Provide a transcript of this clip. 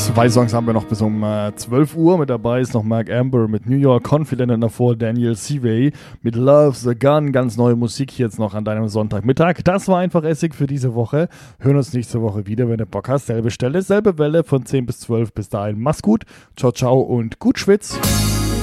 2 Songs haben wir noch bis um 12 Uhr. Mit dabei ist noch Mark Amber mit New York Confident und davor Daniel Seavey mit Love the Gun. Ganz neue Musik jetzt noch an deinem Sonntagmittag. Das war einfach Essig für diese Woche. Hören uns nächste Woche wieder, wenn du Bock hast. Selbe Stelle, selbe Welle von 10 bis 12. Bis dahin, mach's gut. Ciao, ciao und gut Schwitz.